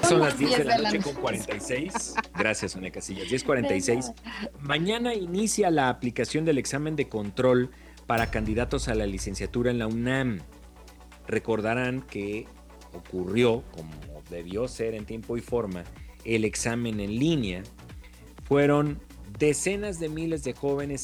Son las las 10 de 10 la de la noche con noche. 46. Gracias, Sonia Casillas. De 10:46. nada. Mañana inicia la aplicación del examen de control para candidatos a la licenciatura en la UNAM. Recordarán que ocurrió, como debió ser en tiempo y forma, el examen en línea. Fueron decenas de miles de jóvenes,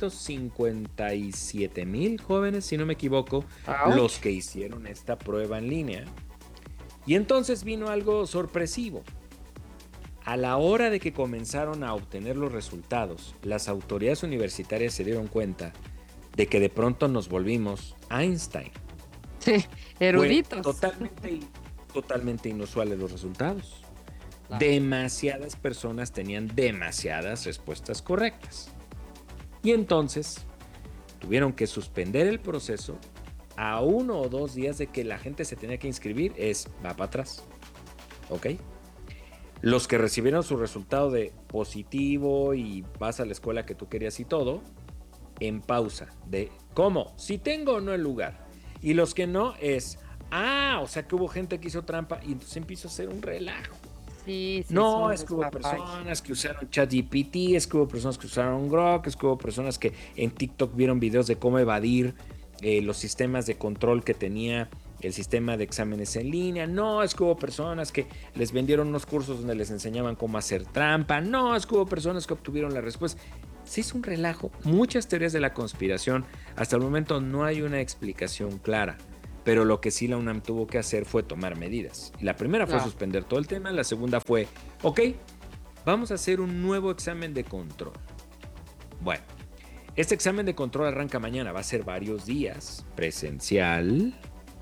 157,000 jóvenes, si no me equivoco, los Ouch. que hicieron esta prueba en línea. Y entonces vino algo sorpresivo. A la hora de que comenzaron a obtener los resultados, las autoridades universitarias se dieron cuenta de que de pronto nos volvimos Einstein. Sí, Fue eruditos. totalmente inusuales los resultados. Claro. Demasiadas personas tenían demasiadas respuestas correctas. Y entonces tuvieron que suspender el proceso a 1 o 2 días de que la gente se tenía que inscribir. Va para atrás. ¿Ok? Los que recibieron su resultado de positivo y vas a la escuela que tú querías y todo, en pausa. De ¿cómo? Si tengo o no el lugar. Y los que no o sea que hubo gente que hizo trampa y entonces empezó a hacer un relajo. Sí, sí, es No, un es que hubo despapalle. personas que usaron ChatGPT, es que hubo personas que usaron Grok, es que hubo personas que en TikTok vieron videos de cómo evadir los sistemas de control que tenía el sistema de exámenes en línea. No, es que hubo personas que les vendieron unos cursos donde les enseñaban cómo hacer trampa. No, es que hubo personas que obtuvieron la respuesta. Se hizo un relajo, muchas teorías de la conspiración. Hasta el momento no hay una explicación clara. Pero lo que sí la UNAM tuvo que hacer fue tomar medidas. La primera fue Claro. suspender todo el tema, la segunda fue, ok, vamos a hacer un nuevo examen de control. Bueno, este examen de control arranca mañana, va a ser varios días, presencial.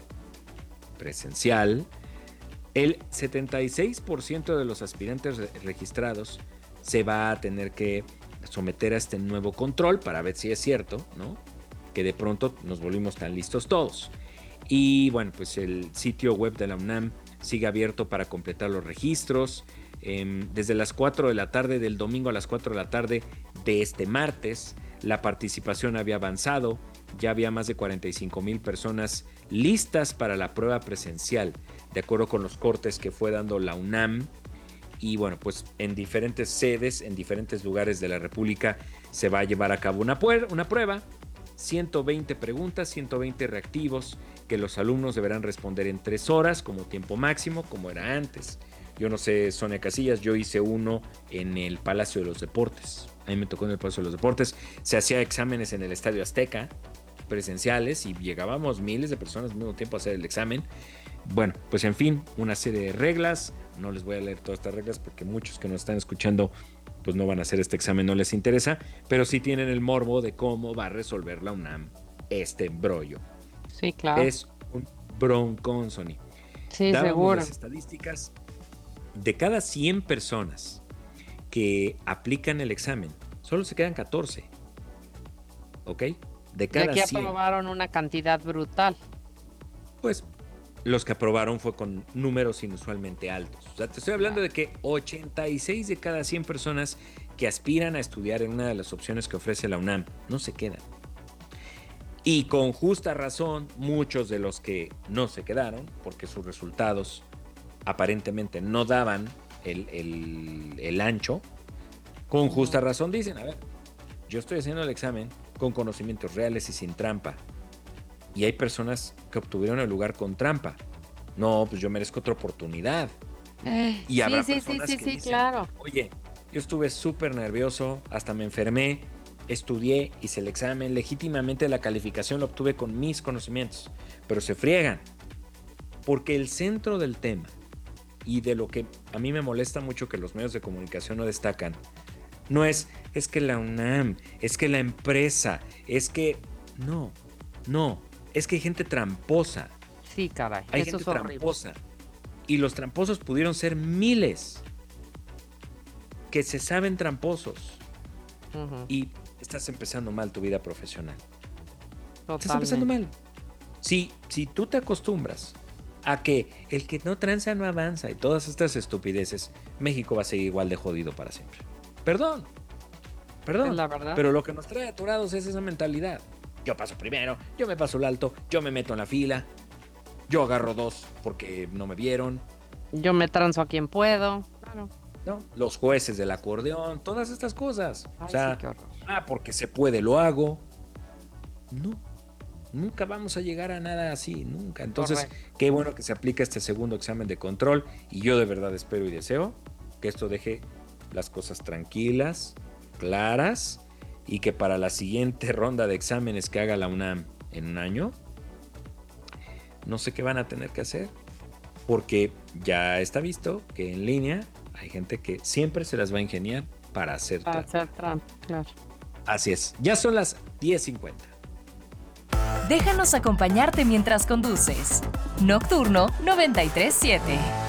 El 76% de los aspirantes registrados se va a tener que someter a este nuevo control para ver si es cierto, ¿no? Que de pronto nos volvimos tan listos todos. Y bueno, pues el sitio web de la UNAM sigue abierto para completar los registros. Desde las 4 de la tarde del domingo a las 4 de la tarde de este martes, la participación había avanzado. Ya había más de 45,000 personas listas para la prueba presencial, de acuerdo con los cortes que fue dando la UNAM. Y bueno, pues en diferentes sedes, en diferentes lugares de la República, se va a llevar a cabo una prueba. 120 preguntas, 120 reactivos que los alumnos deberán responder en 3 horas como tiempo máximo, como era antes. Yo no sé, Sonia Casillas, yo hice uno en el Palacio de los Deportes. A mí me tocó en el Palacio de los Deportes. Se hacía exámenes en el Estadio Azteca, presenciales, y llegábamos miles de personas al mismo tiempo a hacer el examen. Bueno, pues en fin, una serie de reglas. No les voy a leer todas estas reglas porque muchos que nos están escuchando pues no van a hacer este examen, no les interesa, pero sí tienen el morbo de cómo va a resolver la UNAM este brollo. Sí, claro. Es un broncón, Sony. Sí, Dábamos seguro. las estadísticas de cada 100 personas que aplican el examen, solo se quedan 14, ¿ok? De Y cada aquí 100. aprobaron una cantidad brutal. Pues los que aprobaron fue con números inusualmente altos. O sea, te estoy hablando Claro. de que 86 de cada 100 personas que aspiran a estudiar en una de las opciones que ofrece la UNAM no se quedan. Y con justa razón, muchos de los que no se quedaron, porque sus resultados aparentemente no daban el ancho, con justa razón dicen, a ver, yo estoy haciendo el examen con conocimientos reales y sin trampa. Y hay personas que obtuvieron el lugar con trampa. No, pues yo merezco otra oportunidad. Y Sí, habrá sí, sí, personas sí, que sí, dicen, claro. oye, yo estuve súper nervioso, hasta me enfermé, estudié, hice el examen, legítimamente la calificación la obtuve con mis conocimientos, pero se friegan, porque el centro del tema y de lo que a mí me molesta mucho que los medios de comunicación no destacan, no es que la UNAM, es que la empresa, es que no, no, es que hay gente tramposa, Sí, caray. hay Eso gente es horrible. tramposa y los tramposos pudieron ser miles que se saben tramposos Ujú. y estás empezando mal tu vida profesional. Estás empezando Totalmente. mal. Si tú te acostumbras a que el que no tranza no avanza y todas estas estupideces, México va a seguir igual de jodido para siempre. Perdón, Es perdón, la verdad. pero lo que nos trae atorados es esa mentalidad. Yo paso primero, yo me paso el alto, yo me meto en la fila, yo agarro dos porque no me vieron. Yo me transo a quien puedo. Claro. ¿no? Los jueces del acordeón, todas estas cosas. Ay, O sea, sí, qué horror. porque se puede, lo hago. No, nunca vamos a llegar a nada así, nunca. Entonces, Correcto. qué bueno que se aplica este segundo examen de control y yo de verdad espero y deseo que esto deje las cosas tranquilas, claras y que para la siguiente ronda de exámenes que haga la UNAM en un año, no sé qué van a tener que hacer, porque ya está visto que en línea hay gente que siempre se las va a ingeniar para hacer Para trampa. hacer trampa, claro. Así es, ya son las 10:50. Déjanos acompañarte mientras conduces. Nocturno 93.7.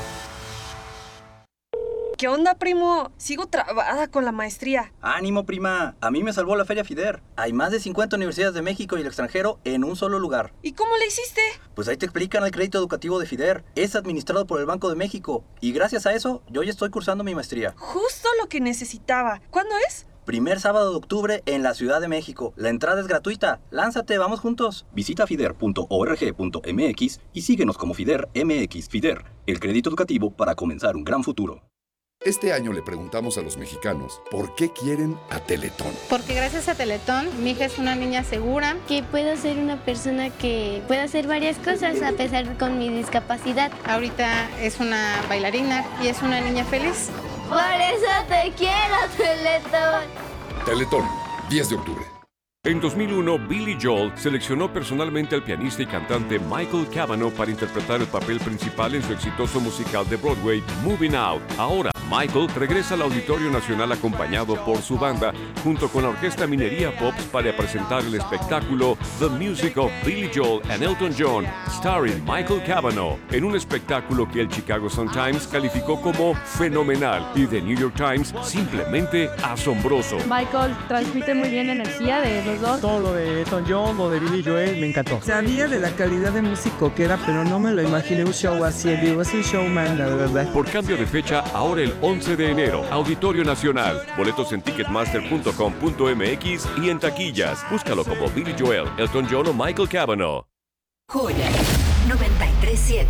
¿Qué onda, primo? Sigo trabada con la maestría. ¡Ánimo, prima! A mí me salvó la Feria FIDER. Hay más de 50 universidades de México y el extranjero en un solo lugar. ¿Y cómo le hiciste? Pues ahí te explican el crédito educativo de FIDER. Es administrado por el Banco de México. Y gracias a eso, yo ya estoy cursando mi maestría. Justo lo que necesitaba. ¿Cuándo es? Primer sábado de octubre en la Ciudad de México. La entrada es gratuita. Lánzate, vamos juntos. Visita fider.org.mx y síguenos como FIDER MX. FIDER, el crédito educativo para comenzar un gran futuro. Este año le preguntamos a los mexicanos por qué quieren a Teletón. Porque gracias a Teletón, mi hija es una niña segura. Que puedo ser una persona que puede hacer varias cosas a pesar con mi discapacidad. Ahorita es una bailarina y es una niña feliz. Por eso te quiero, Teletón. Teletón, 10 de octubre. En 2001, Billy Joel seleccionó personalmente al pianista y cantante Michael Cavanaugh para interpretar el papel principal en su exitoso musical de Broadway, Moving Out. Ahora, Michael regresa al Auditorio Nacional acompañado por su banda, junto con la Orquesta Minería Pops para presentar el espectáculo The Music of Billy Joel and Elton John, starring Michael Cavanaugh, en un espectáculo que el Chicago Sun-Times calificó como fenomenal y The New York Times simplemente asombroso. Michael transmite muy bien energía de los dos. Todo lo de Elton John, lo de Billy Joel, me encantó. Sabía de la calidad de músico que era, pero no me lo imaginé un show así en vivo. Es un showman, la verdad. Por cambio de fecha, ahora el 11 de enero, Auditorio Nacional. Boletos en ticketmaster.com.mx y en taquillas. Búscalo como Billy Joel, Elton John o Michael Cavanaugh. Joya 93.7.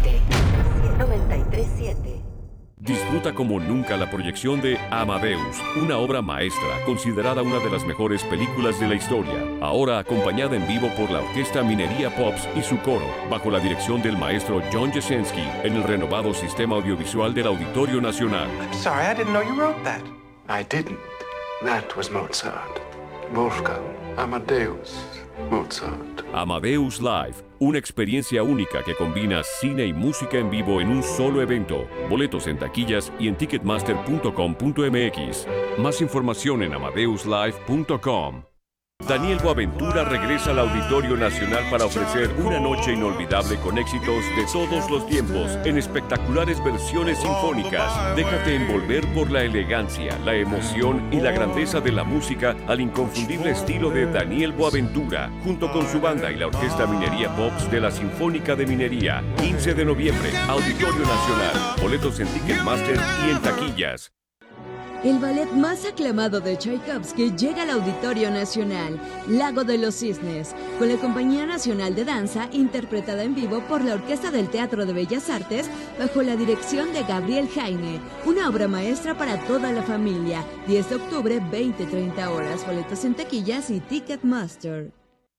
93.7. Disfruta como nunca la proyección de Amadeus, una obra maestra, considerada una de las mejores películas de la historia. Ahora acompañada en vivo por la Orquesta Minería Pops y su coro, bajo la dirección del maestro John Jasinski, en el renovado sistema audiovisual del Auditorio Nacional. I'm sorry, I didn't know you wrote that. I didn't. That was Mozart. Wolfgang Amadeus Mozart. Amadeus Live, una experiencia única que combina cine y música en vivo en un solo evento. Boletos en taquillas y en ticketmaster.com.mx. Más información en amadeuslive.com. Daniel Boaventura regresa al Auditorio Nacional para ofrecer una noche inolvidable con éxitos de todos los tiempos en espectaculares versiones sinfónicas. Déjate envolver por la elegancia, la emoción y la grandeza de la música al inconfundible estilo de Daniel Boaventura, junto con su banda y la Orquesta Minería Pops de la Sinfónica de Minería. 15 de noviembre, Auditorio Nacional. Boletos en Ticketmaster y en taquillas. El ballet más aclamado de Tchaikovsky llega al Auditorio Nacional, Lago de los Cisnes, con la Compañía Nacional de Danza, interpretada en vivo por la Orquesta del Teatro de Bellas Artes, bajo la dirección de Gabriel Jaime. Una obra maestra para toda la familia. 10 de octubre, 20-30 horas. Boletos en taquillas y Ticketmaster.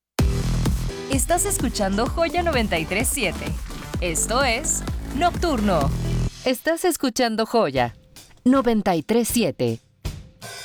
Estás escuchando Joya 93.7. Esto es Nocturno. Estás escuchando Joya 93.7.